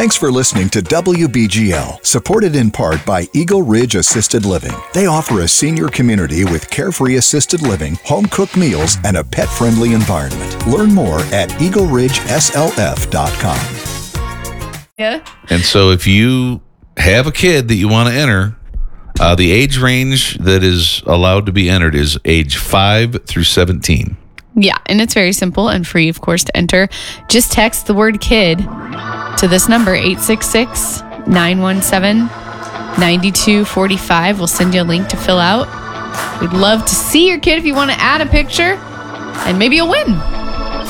Thanks for listening to WBGL, supported in part by Eagle Ridge Assisted Living. They offer a senior community with carefree assisted living, home-cooked meals, and a pet-friendly environment. Learn more at eagleridgeslf.com. Yeah. And so if you have a kid that you want to enter, the age range that is allowed to be entered is age 5 through 17. Yeah, and it's very simple and free, of course, to enter. Just text the word kid to this number, 866-917-9245. We'll send you a link to fill out. We'd love to see your kid if you want to add a picture, and maybe you'll win.